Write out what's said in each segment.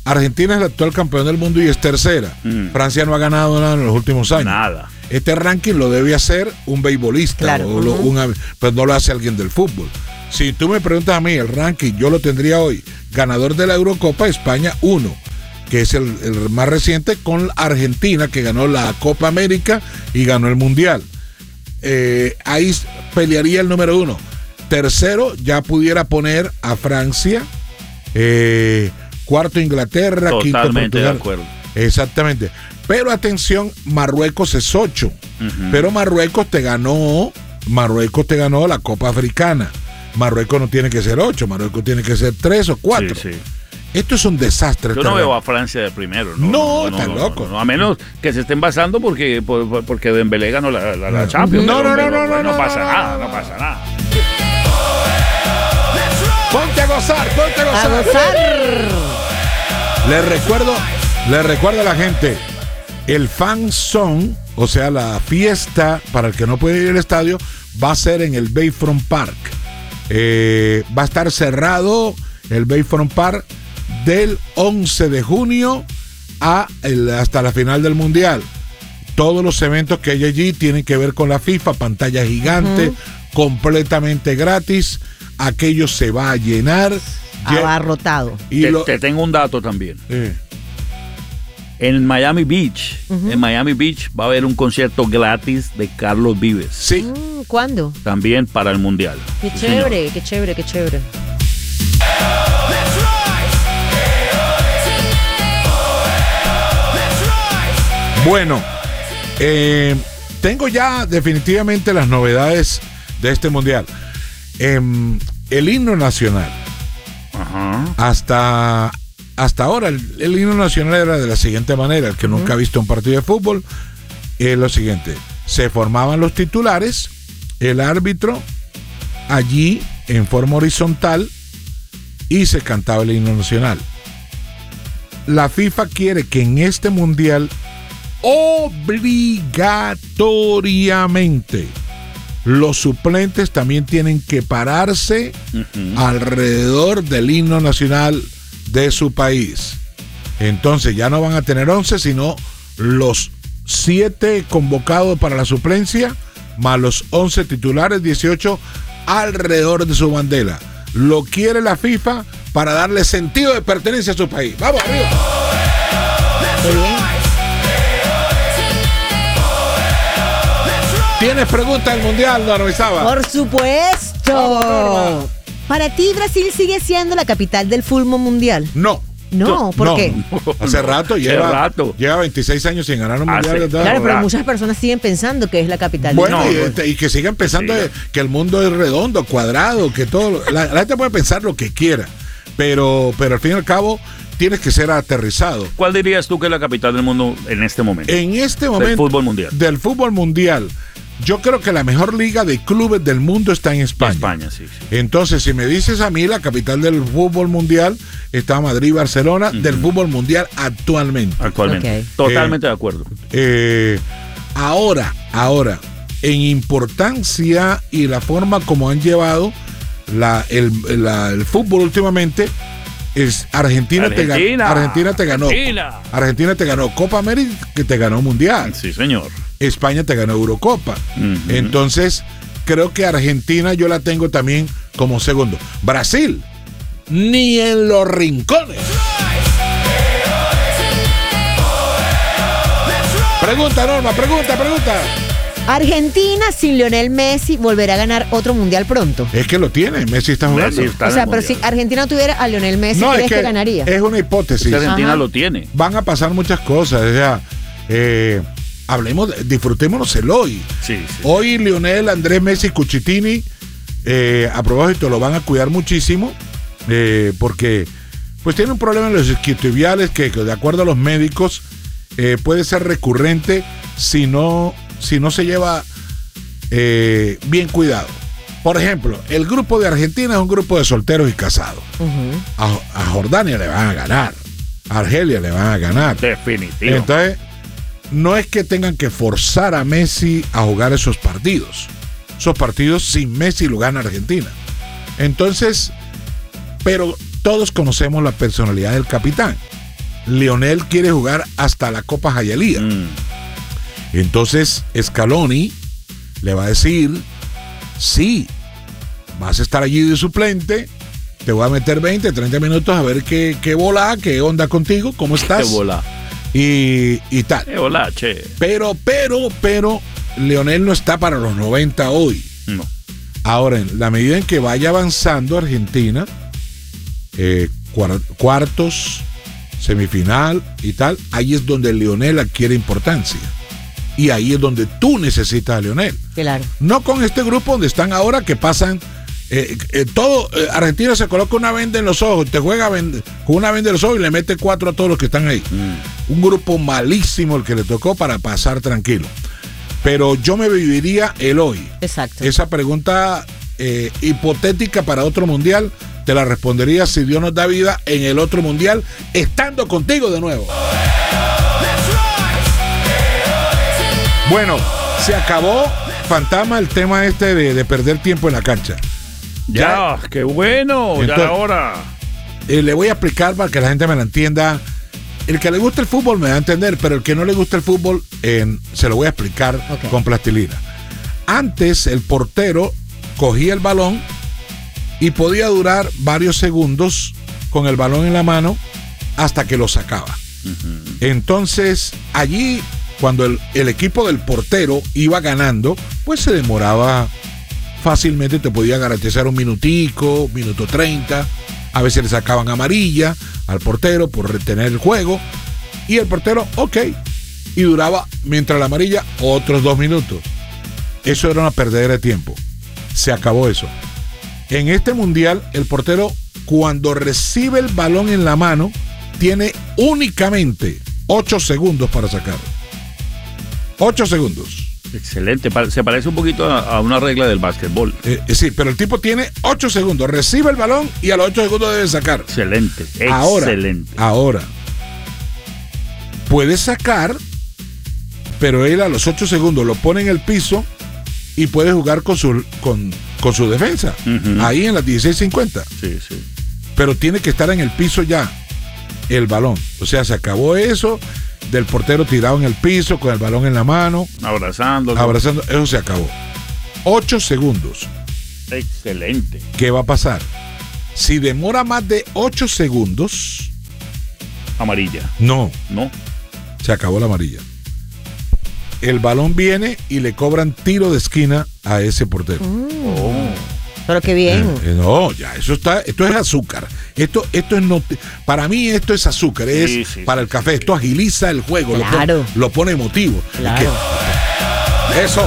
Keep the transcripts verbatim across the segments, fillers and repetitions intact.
Argentina es el actual campeón del mundo y es tercera. Mm. Francia no ha ganado nada en los últimos años. Nada. Este ranking lo debe hacer un beisbolista, claro. o lo, uh-huh. un, pues no lo hace alguien del fútbol. Si tú me preguntas a mí, el ranking yo lo tendría hoy. Ganador de la Eurocopa, España uno, que es el, el más reciente, con Argentina, que ganó la Copa América y ganó el Mundial. Eh, ahí pelearía el número uno. Tercero, ya pudiera poner a Francia. Eh, cuarto, Inglaterra. Totalmente quinto, Portugal. De acuerdo. Exactamente. Pero atención, Marruecos es ocho. Uh-huh. Pero Marruecos te ganó, Marruecos te ganó la Copa Africana. Marruecos no tiene que ser ocho, Marruecos tiene que ser tres o cuatro. Sí, sí. Esto es un desastre. Yo no veo a Francia de primero. No, no, no, está no, loco. No, no, a menos que se estén basando porque, por, porque Dembélé ganó la, la, la Champions. No, pero, no, pero, no, no, no, no, no pasa no, nada, no, no pasa nada. Ponte a gozar, ponte a gozar. A gozar. Les recuerdo, les recuerdo a la gente, el Fan Zone, o sea, la fiesta para el que no puede ir al estadio, va a ser en el Bayfront Park. Eh, va a estar cerrado el Bayfront Park del once de junio a el, hasta la final del Mundial. Todos los eventos que hay allí tienen que ver con la FIFA, pantalla gigante, uh-huh. completamente gratis. Aquello se va a llenar. Abarrotado. Y te, lo... te tengo un dato también. Eh. En Miami Beach, uh-huh. en Miami Beach va a haber un concierto gratis de Carlos Vives. Sí. Mm, ¿Cuándo? También para el Mundial. Qué sí, chévere, señor. qué chévere, qué chévere. Bueno, eh, tengo ya definitivamente las novedades de este Mundial. Eh, el himno nacional. Ajá. Hasta... Hasta ahora el, el himno nacional era de la siguiente manera, el que uh-huh. nunca ha visto un partido de fútbol, es lo siguiente: se formaban los titulares, el árbitro allí en forma horizontal y se cantaba el himno nacional. La FIFA quiere que en este mundial obligatoriamente los suplentes también tienen que pararse uh-huh. alrededor del himno nacional de su país. Entonces ya no van a tener once, sino los siete convocados para la suplencia, más los once titulares, dieciocho alrededor de su bandera. Lo quiere la FIFA para darle sentido de pertenencia a su país. ¡Vamos, arriba! Muy bien. ¿Tienes preguntas del Mundial, Norma Isaba? Por supuesto. Vamos, ¿Para ti Brasil sigue siendo la capital del fútbol mundial? No. No, ¿por no, qué? Hace rato, lleva, rato. lleva veintiséis años sin ganar un mundial. Hace, claro, pero muchas personas siguen pensando que es la capital. Bueno, del y, fútbol. y que sigan pensando sí. que el mundo es redondo, cuadrado, que todo. La, la gente puede pensar lo que quiera, pero, pero al fin y al cabo tienes que ser aterrizado. ¿Cuál dirías tú que es la capital del mundo en este momento? En este momento. Del fútbol mundial. Del fútbol mundial. Yo creo que la mejor liga de clubes del mundo está en España. España, sí, sí. Entonces, si me dices a mí, la capital del fútbol mundial está Madrid, Barcelona, uh-huh. del fútbol mundial actualmente. Actualmente. Okay. Totalmente eh, de acuerdo. Eh, ahora, ahora, en importancia y la forma como han llevado la, el, la, el fútbol últimamente, es Argentina, Argentina, te, ganó, Argentina te ganó. Argentina. Argentina te ganó Copa América, que te ganó Mundial. Sí, señor. España te ganó Eurocopa. Uh-huh. Entonces, creo que Argentina yo la tengo también como segundo. Brasil, ni en los rincones. Pregunta, Norma, pregunta, pregunta. Argentina sin Lionel Messi volverá a ganar otro mundial pronto. Es que lo tiene, Messi está jugando. Messi está o sea, pero mundial. Si Argentina no tuviera a Lionel Messi, no, ¿crees es que, que ganaría? Es una hipótesis. Es que Argentina Ajá. lo tiene. Van a pasar muchas cosas, o sea, eh, hablemos, disfrutémonos el hoy. Sí, sí. Hoy Lionel, Andrés Messi, Cuchitini, eh, a propósito, lo van a cuidar muchísimo, eh, porque pues tiene un problema en los isquiotibiales que, de acuerdo a los médicos, eh, puede ser recurrente si no, si no se lleva eh, bien cuidado. Por ejemplo, el grupo de Argentina es un grupo de solteros y casados. Uh-huh. A, a Jordania le van a ganar, a Argelia le van a ganar. Definitivo. Entonces, no es que tengan que forzar a Messi a jugar esos partidos. Esos partidos sin Messi lo gana Argentina. Entonces, pero todos conocemos la personalidad del capitán. Lionel quiere jugar hasta la Copa Hialeah. Mm. Entonces Scaloni le va a decir, sí, vas a estar allí de suplente, te voy a meter veinte, treinta minutos a ver qué, qué bola, qué onda contigo, cómo estás. Qué bola. Y, y tal. Qué bola, che. Pero, pero, pero, Lionel no está para los noventa hoy. No. Ahora, en la medida en que vaya avanzando Argentina, eh, cuar- cuartos, semifinal y tal, ahí es donde Lionel adquiere importancia. Y ahí es donde tú necesitas a Lionel. Claro. No con este grupo donde están ahora que pasan eh, eh, todo. eh, Argentina se coloca una venda en los ojos, te juega vend- con una venda en los ojos y le mete cuatro a todos los que están ahí. Mm. Un grupo malísimo el que le tocó para pasar tranquilo. Pero yo me viviría el hoy. Exacto. Esa pregunta eh, hipotética para otro mundial, te la respondería si Dios nos da vida en el otro mundial, estando contigo de nuevo. Bueno, se acabó, Fantasma, el tema este de, de perder tiempo en la cancha. Ya, qué bueno, ya Entonces- era hora. Eh, le voy a explicar para que la gente me la entienda. El que le gusta el fútbol me va a entender, pero el que no le gusta el fútbol eh, se lo voy a explicar Ok. con plastilina. Antes el portero cogía el balón y podía durar varios segundos con el balón en la mano hasta que lo sacaba. Entonces allí, cuando el, el equipo del portero iba ganando, pues se demoraba fácilmente, te podía garantizar un minutico, minuto treinta. A veces le sacaban amarilla al portero por retener el juego. Y el portero, ok. Y duraba, mientras la amarilla, otros dos minutos. Eso era una perdedera de tiempo. Se acabó eso. En este mundial, el portero, cuando recibe el balón en la mano, tiene únicamente ocho segundos para sacarlo. ocho segundos. Excelente, pa- se parece un poquito a, a una regla del básquetbol. Eh, eh, sí, pero el tipo tiene ocho segundos. Recibe el balón y a los ocho segundos debe sacar. Excelente, Ahora, excelente. ahora, puede sacar, pero él a los ocho segundos lo pone en el piso y puede jugar con su, con, con su defensa. Ujú. Ahí en las dieciséis cincuenta. Sí, sí. Pero tiene que estar en el piso ya, el balón. O sea, se acabó eso del portero tirado en el piso con el balón en la mano, Abrazándolo. abrazando. Eso se acabó. Ocho segundos. Excelente. ¿Qué va a pasar? Si demora más de ocho segundos, Amarilla, no, ¿no? se acabó la amarilla. El balón viene y le cobran tiro de esquina a ese portero. Oh. Pero qué bien. Eh, eh, no, ya, eso está, esto es azúcar. Esto, esto es no, para mí esto es azúcar, es Sí, sí, para sí, el café. sí, Esto agiliza el juego, lo Claro. pone, lo pone emotivo. Claro. Que- eso.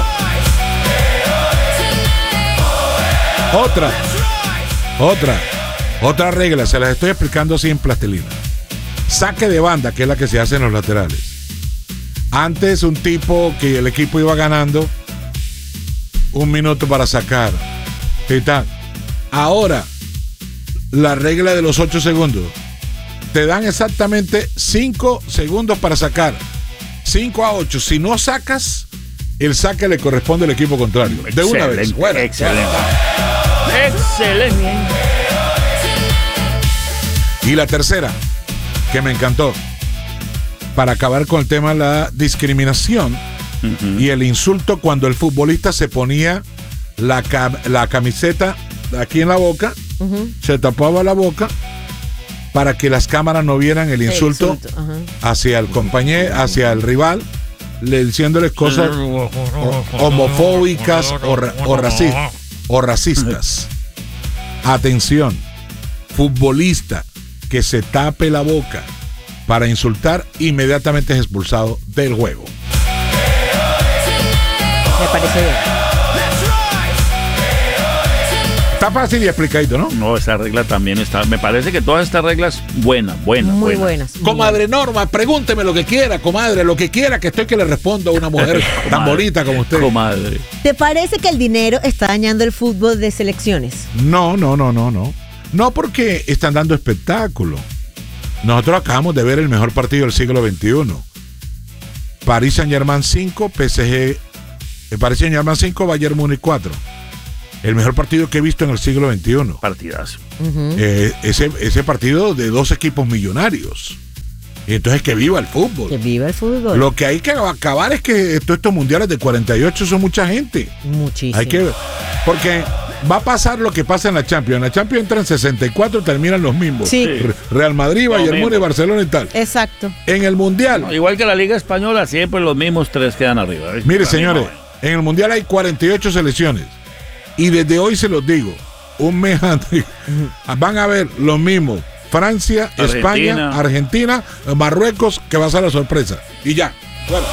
Otra, otra, otra regla, se las estoy explicando así en plastilina. Saque de banda, que es la que se hace en los laterales. Antes un tipo que el equipo iba ganando, un minuto para sacar. Y tal. Ahora, la regla de los ocho segundos. Te dan exactamente cinco segundos para sacar. cinco a ocho. Si no sacas, el saque le corresponde al equipo contrario. De una vez. Excelente, Fuera. excelente. Excelente. Y la tercera, que me encantó, para acabar con el tema de la discriminación Ujú. y el insulto cuando el futbolista se ponía la, cam- la camiseta aquí en la boca, Ujú. se tapaba la boca para que las cámaras no vieran el insulto Ajá. hacia el compañero, hacia el rival, le diciéndoles cosas o- homofóbicas o, ra- o raci- o racistas. Atención, futbolista que se tape la boca para insultar, inmediatamente es expulsado del juego. Me parece bien. Está fácil y explicadito, ¿no? No, esa regla también está. Me parece que todas estas reglas buenas, buenas, Muy buenas. buenas. muy Comadre Norma, pregúnteme lo que quiera, comadre, lo que quiera, que estoy que le respondo a una mujer tan Comadre, bonita como usted. Comadre. buenas. ¿Te parece que el dinero está dañando el fútbol de selecciones? No, no, no, no, no. No porque están dando espectáculo. Nosotros acabamos de ver el mejor partido del siglo veintiuno. Paris Saint-Germain cinco, P S G, eh, Paris Saint-Germain cinco, Bayern Múnich cuatro. El mejor partido que he visto en el siglo veintiuno. Partidazo. Ujú. Eh, ese, ese partido de dos equipos millonarios. Y entonces que viva el fútbol. Que viva el fútbol. Lo que hay que acabar es que todos estos mundiales de cuarenta y ocho son mucha gente. Muchísimo. Hay que, porque va a pasar lo que pasa en la Champions. En la Champions entran sesenta y cuatro, terminan los mismos. Sí. Real Madrid, Bayern Múnich, Barcelona y tal. Exacto. En el mundial. No, igual que la Liga Española, siempre los mismos tres quedan arriba. ¿eh? Mire, La señores, misma, en el mundial hay cuarenta y ocho selecciones. Y desde hoy se los digo, un mes antes, van a ver los mismos. Francia, Argentina. España, Argentina, Marruecos, que va a ser la sorpresa. Y ya. Bueno.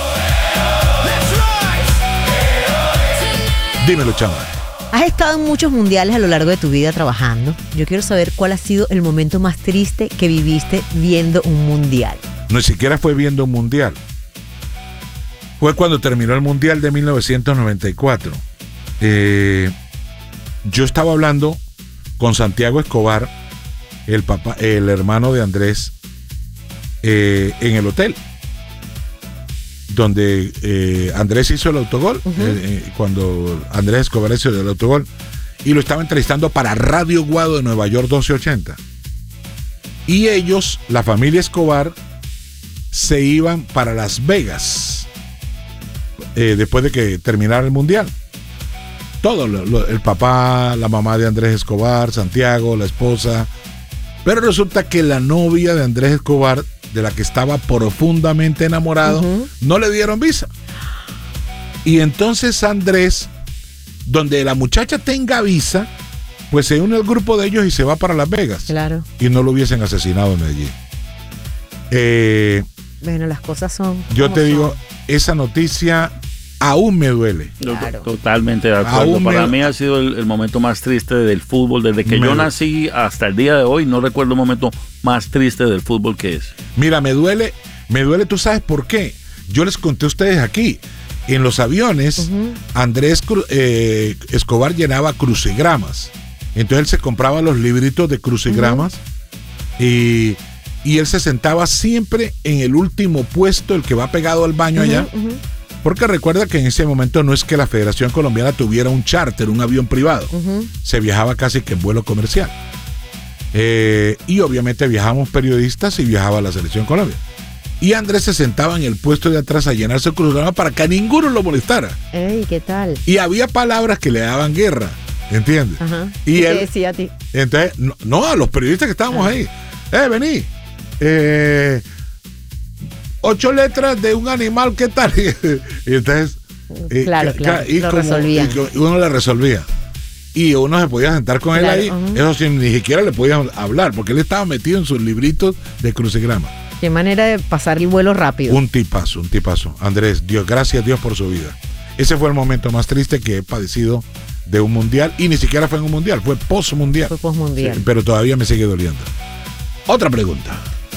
Dímelo, chama. Has estado en muchos mundiales a lo largo de tu vida trabajando. Yo quiero saber cuál ha sido el momento más triste que viviste viendo un mundial. No, ni siquiera fue viendo un mundial. Fue cuando terminó el mundial de mil novecientos noventa y cuatro. Eh, yo estaba hablando con Santiago Escobar, el papá, el hermano de Andrés, eh, en el hotel donde eh, Andrés hizo el autogol. Uh-huh. eh, eh, cuando Andrés Escobar hizo el autogol, y lo estaba entrevistando para Radio Guado de Nueva York doce ochenta, y ellos, la familia Escobar, se iban para Las Vegas eh, después de que terminara el mundial. Todo, lo, lo, el papá, la mamá de Andrés Escobar, Santiago, la esposa. Pero resulta que la novia de Andrés Escobar, de la que estaba profundamente enamorado, uh-huh. no le dieron visa. Y entonces Andrés, donde la muchacha tenga visa, pues se une al grupo de ellos y se va para Las Vegas. Claro. Y no lo hubiesen asesinado en allí. Eh, bueno, las cosas son... Yo te son. digo, esa noticia aún me duele. Claro. Totalmente de acuerdo. Aún Para me... mí ha sido el, el momento más triste del fútbol. Desde que me... yo nací hasta el día de hoy, no recuerdo un momento más triste del fútbol que es. Mira, me duele, me duele, ¿tú sabes por qué? Yo les conté a ustedes aquí, en los aviones, uh-huh. Andrés eh, Escobar llenaba crucigramas. Entonces él se compraba los libritos de crucigramas, uh-huh. y, y él se sentaba siempre en el último puesto, el que va pegado al baño, uh-huh, allá. Uh-huh. Porque recuerda que en ese momento no es que la Federación Colombiana tuviera un charter, un avión privado. Uh-huh. Se viajaba casi que en vuelo comercial. Eh, y obviamente viajábamos periodistas y viajaba la Selección Colombia. Y Andrés se sentaba en el puesto de atrás a llenarse el crucigrama para que a ninguno lo molestara. Ey, ¿qué tal? Y había palabras que le daban guerra, ¿entiendes? Ajá. Y ¿Qué él, decía a ti? Entonces, no, no, a los periodistas que estábamos Ajá. ahí. Eh, vení. Eh... Ocho letras de un animal, ¿qué tal? Y entonces... Claro, eh, claro, y lo como, resolvían. Y uno le resolvía. Y uno se podía sentar con claro, él ahí. Uh-huh. Eso sin ni siquiera le podían hablar, porque él estaba metido en sus libritos de crucigrama. Qué manera de pasar el vuelo rápido. Un tipazo, un tipazo. Andrés, Dios, gracias a Dios por su vida. Ese fue el momento más triste que he padecido de un mundial, y ni siquiera fue en un mundial, fue post-mundial. Fue post-mundial. Sí, pero todavía me sigue doliendo. Otra pregunta.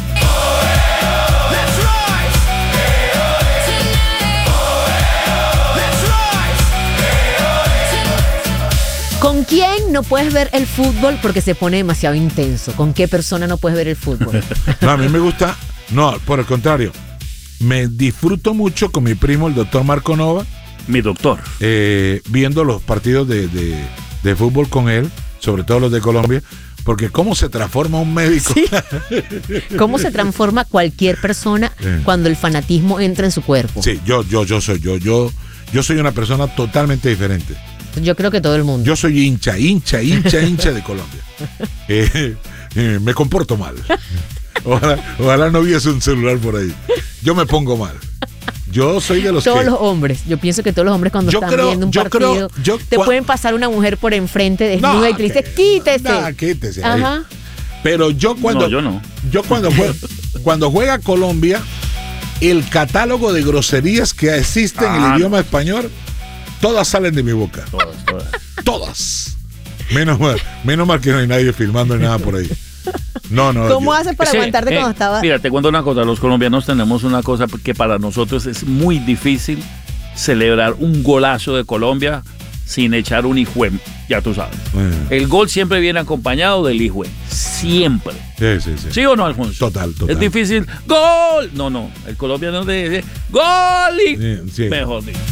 ¿Con quién no puedes ver el fútbol porque se pone demasiado intenso? ¿Con qué persona no puedes ver el fútbol? No, a mí me gusta, no, por el contrario, me disfruto mucho con mi primo, el doctor Marco Nova. Mi doctor. Eh, viendo los partidos de, de, de fútbol con él, sobre todo los de Colombia, porque cómo se transforma un médico. Sí. Cómo se transforma cualquier persona eh. cuando el fanatismo entra en su cuerpo. Sí, yo, yo, yo soy yo, yo, yo soy una persona totalmente diferente. Yo creo que todo el mundo. Yo soy hincha, hincha, hincha, hincha de Colombia. Eh, eh, me comporto mal. Ojalá, ojalá no hubiese un celular por ahí. Yo me pongo mal. Yo soy de los todos que... los hombres. Yo pienso que todos los hombres cuando yo están creo, viendo un yo partido, creo, yo, te cua... pueden pasar una mujer por enfrente desnuda no, y te dice, quítese. No, quítese. Ajá. Ahí. Pero yo cuando... No, yo no. Yo cuando juega, cuando juega Colombia, el catálogo de groserías que existe ah, en el idioma español, todas salen de mi boca. Todas, todas. Todas. Menos mal, menos mal que no hay nadie filmando ni nada por ahí. No, no. ¿Cómo yo... haces para sí, aguantarte eh, cuando estaba? Mira, te cuento una cosa. Los colombianos tenemos una cosa que para nosotros es muy difícil celebrar un golazo de Colombia sin echar un hijuem, ya tú sabes. Eh. El gol siempre viene acompañado del hijuem. Siempre. Sí, sí, sí. ¿Sí o no, Alfonso? Total, total. Es difícil. ¡Gol! No, no. El colombiano dice ¡gol! Y sí, sí. mejor dicho.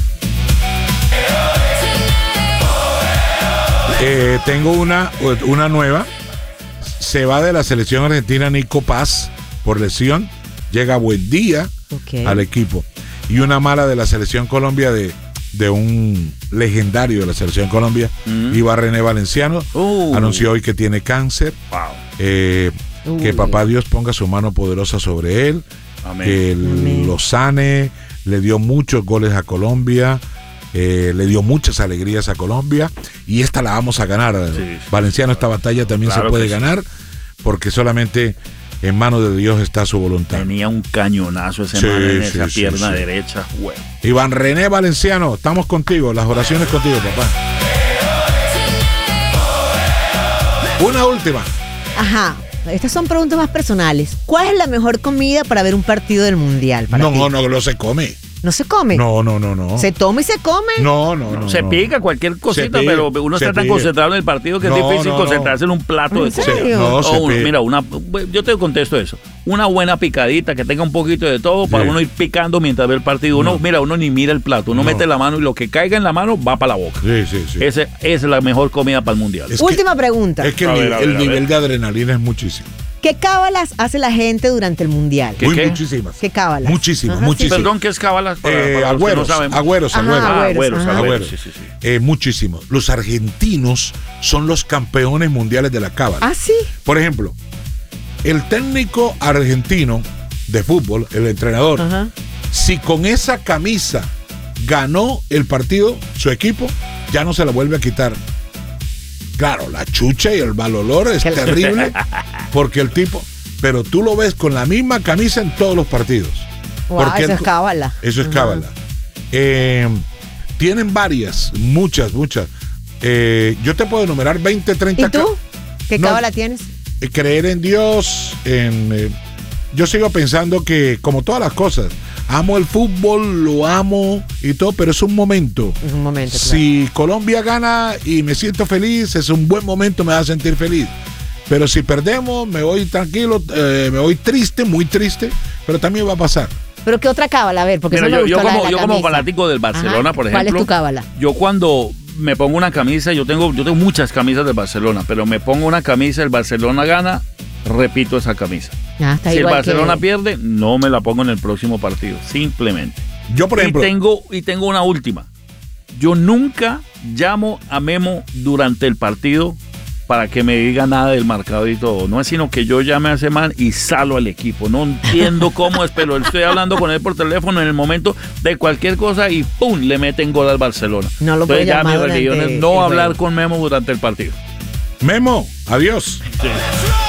Eh, tengo una, una nueva. Se va de la selección argentina Nico Paz por lesión. llega buen día Okay. al equipo. Y una mala de la selección Colombia, de, de un legendario de la selección Colombia, mm. Iba René Valenciano, uh. anunció hoy que tiene cáncer. Wow. Eh, uh, que papá Dios ponga su mano poderosa sobre él. Amén. Que Amén. Lo sane. Le dio muchos goles a Colombia. Eh, le dio muchas alegrías a Colombia. Y esta la vamos a ganar. Sí, Valenciano, esta batalla también claro se puede ganar. Sí. Porque solamente en manos de Dios está su voluntad. Tenía un cañonazo ese sí, man en sí, esa sí, pierna sí. derecha. Bueno. Iván René Valenciano, estamos contigo. Las oraciones contigo, papá. Una última. Ajá. Estas son preguntas más personales. ¿Cuál es la mejor comida para ver un partido del Mundial? Para no, ti? no, no, no se come. ¿No se come? No, no, no, no. ¿Se toma y se come? No, no, no. no se no. pica cualquier cosita, pica, pero uno está tan pica. concentrado en el partido que no, es difícil no, concentrarse no. en un plato de comida. No, o se una, pica. Mira, una, yo te contesto eso. Una buena picadita que tenga un poquito de todo para sí. uno ir picando mientras ve el partido. Uno, no. mira, uno ni mira el plato. Uno no. mete la mano y lo que caiga en la mano va para la boca. Sí, sí, sí. Ese, esa es la mejor comida para el Mundial. Es Última que, pregunta. Es que el, ver, ver, el nivel de adrenalina es muchísimo. ¿Qué cábalas hace la gente durante el Mundial? Muy, ¿Qué? Muchísimas. ¿Qué cábalas? Muchísimas, Ajá, muchísimas. Sí. Perdón, ¿qué es cábalas? Para, eh, para agüeros, no sabemos. agüeros, Ajá, agüeros. agüeros, agüeros, ajá. agüeros. Sí, sí, sí. Eh, muchísimos. Los argentinos son los campeones mundiales de la cábala. ¿Ah, sí? Por ejemplo, el técnico argentino de fútbol, el entrenador, Ajá. si con esa camisa ganó el partido, su equipo ya no se la vuelve a quitar. Claro, la chucha y el mal olor es terrible porque el tipo, pero tú lo ves con la misma camisa en todos los partidos. Wow, porque eso el, es cábala. Eso es Ajá. cábala. Eh, tienen varias, muchas, muchas. Eh, yo te puedo enumerar veinte, treinta. ¿Y tú? ¿Qué no, cábala tienes? Eh, creer en Dios, en... Eh, yo sigo pensando que, como todas las cosas, amo el fútbol, lo amo y todo, pero es un momento. Es un momento, claro. Si Colombia gana y me siento feliz, es un buen momento, me va a sentir feliz. Pero si perdemos, me voy tranquilo, eh, me voy triste, muy triste, pero también va a pasar. ¿Pero qué otra cábala? A ver, porque Mira, eso me yo, gustó yo la como, de la yo como camisa. fanático del Barcelona, Ajá. por ejemplo. ¿Cuál es tu cábala? Yo cuando me pongo una camisa, yo tengo, yo tengo muchas camisas del Barcelona, pero me pongo una camisa, el Barcelona gana, repito esa camisa. Ah, está si el igual Barcelona que... pierde, no me la pongo en el próximo partido, simplemente. Yo, por ejemplo... Y tengo, y tengo una última. Yo nunca llamo a Memo durante el partido para que me diga nada del marcador y todo. No es sino que yo llame a ese man y salo al equipo. No entiendo cómo es, pero estoy hablando con él por teléfono en el momento de cualquier cosa y ¡pum! Le meten gol al Barcelona. No lo puede llamar durante no el hablar juego. con Memo durante el partido. Memo, adiós. Sí.